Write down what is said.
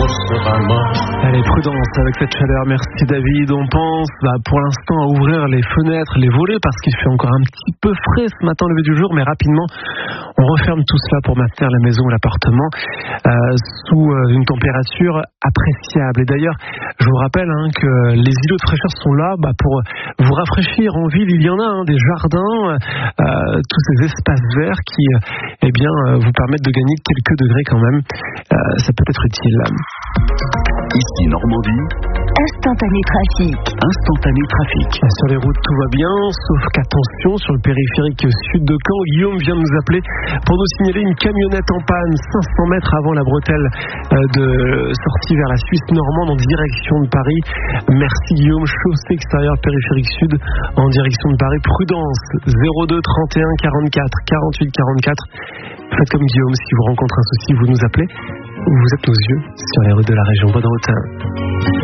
sera mort. Allez, prudence avec cette chaleur, merci David. On pense pour l'instant à ouvrir les fenêtres, les volets, parce qu'il fait encore un petit peu frais ce matin, lever du jour, mais rapidement on referme tout cela pour maintenir la maison ou l'appartement sous une température appréciable. Et d'ailleurs, je vous rappelle que les îlots de fraîcheur sont là pour vous rafraîchir. En ville, il y en a des jardins, tous ces espaces verts qui vous permettent de gagner quelques degrés quand même. Ça peut être utile. Ici Normandie. Instantané trafic. Instantané trafic. Sur les routes, tout va bien, sauf qu'attention, sur le périphérique sud de Caen, Guillaume vient de nous appeler pour nous signaler une camionnette en panne 500 mètres avant la bretelle de sortie vers la Suisse normande en direction de Paris. Merci Guillaume, chaussée extérieure périphérique sud en direction de Paris. Prudence, 02 31 44 48 44. Faites comme Guillaume, si vous rencontrez un souci, vous nous appelez. Vous êtes nos yeux sur les routes de la région. Bonne route.